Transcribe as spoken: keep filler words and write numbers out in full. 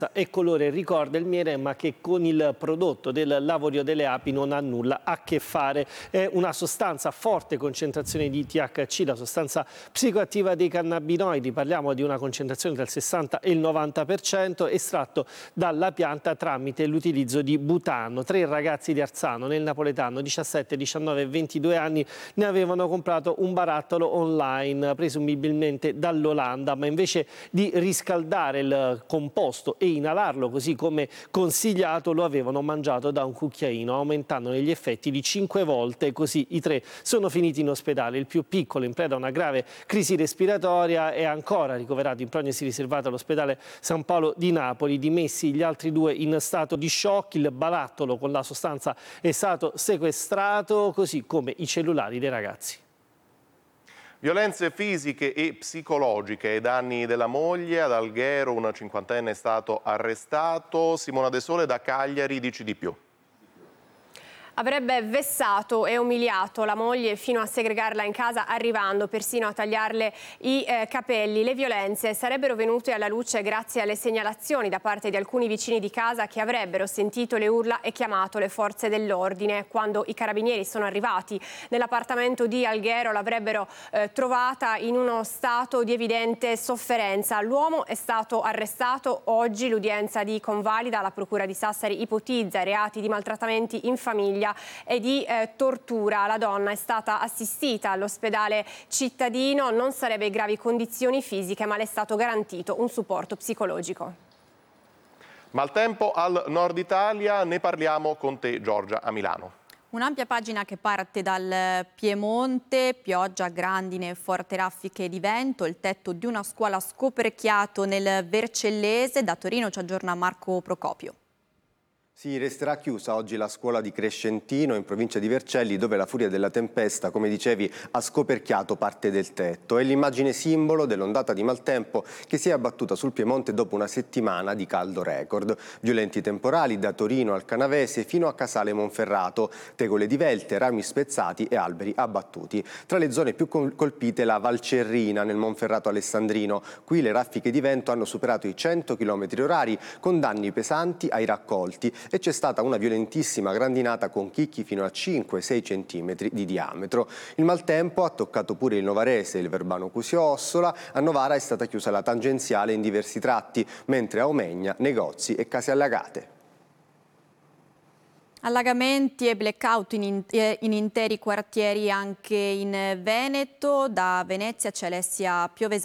e colore ricorda il miele, ma che con il prodotto del lavorio delle api non ha nulla a che fare. È una sostanza a forte concentrazione di T H C, la sostanza psicoattiva dei cannabinoidi. Parliamo di una concentrazione tra il sessanta e il novanta per cento, estratto dalla pianta tramite l'utilizzo di butano. Tre ragazzi di Arzano, nel napoletano, diciassette, diciannove e ventidue anni, ne avevano comprato un barattolo online, presumibilmente dall'Olanda, ma invece di riscaldare il composto e inalarlo così come consigliato, lo avevano mangiato da un cucchiaino, aumentandone gli effetti di cinque volte. Così i tre sono finiti in ospedale. Il più piccolo, in preda a una grave crisi respiratoria, è ancora ricoverato in prognosi riservata all'ospedale San Paolo di Napoli. Dimessi gli altri due in stato di shock. Il barattolo con la sostanza è stato sequestrato, così come i cellulari dei ragazzi. Violenze fisiche e psicologiche ai danni della moglie. Ad Alghero un cinquantenne è stato arrestato. Simona De Sole da Cagliari dici di più. Avrebbe vessato e umiliato la moglie fino a segregarla in casa, arrivando persino a tagliarle i eh, capelli. Le violenze sarebbero venute alla luce grazie alle segnalazioni da parte di alcuni vicini di casa che avrebbero sentito le urla e chiamato le forze dell'ordine. Quando i carabinieri sono arrivati nell'appartamento di Alghero, l'avrebbero eh, trovata in uno stato di evidente sofferenza. L'uomo è stato arrestato. Oggi l'udienza di convalida. La procura di Sassari ipotizza reati di maltrattamenti in famiglia e di eh, tortura. La donna è stata assistita all'ospedale cittadino, non sarebbe in gravi condizioni fisiche, ma le è stato garantito un supporto psicologico. Maltempo al nord Italia, ne parliamo con te Giorgia a Milano. Un'ampia pagina che parte dal Piemonte, pioggia, grandine, forti raffiche di vento, il tetto di una scuola scoperchiato nel Vercellese. Da Torino ci aggiorna Marco Procopio. Sì, resterà chiusa oggi la scuola di Crescentino in provincia di Vercelli, dove la furia della tempesta, come dicevi, ha scoperchiato parte del tetto. È l'immagine simbolo dell'ondata di maltempo che si è abbattuta sul Piemonte dopo una settimana di caldo record. Violenti temporali da Torino al Canavese fino a Casale Monferrato, tegole divelte, rami spezzati e alberi abbattuti. Tra le zone più colpite la Valcerrina nel Monferrato alessandrino. Qui le raffiche di vento hanno superato i cento chilometri orari con danni pesanti ai raccolti, e c'è stata una violentissima grandinata con chicchi fino a cinque sei centimetri di diametro. Il maltempo ha toccato pure il Novarese e il Verbano Cusio-Ossola. A Novara è stata chiusa la tangenziale in diversi tratti, mentre a Omegna negozi e case allagate. Allagamenti e blackout in, in, in interi quartieri anche in Veneto. Da Venezia c'è Alessia Piovesani.